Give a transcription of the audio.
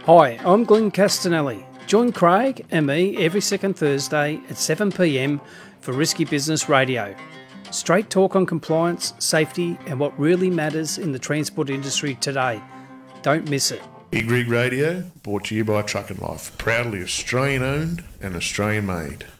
Hi, I'm Glenn Castanelli. Join Craig and me every second Thursday at 7 p.m. for Risky Business Radio. Straight talk on compliance, safety and what really matters in the transport industry today. Don't miss it. Big Rig Radio, brought to you by Truck and Life. Proudly Australian owned and Australian made.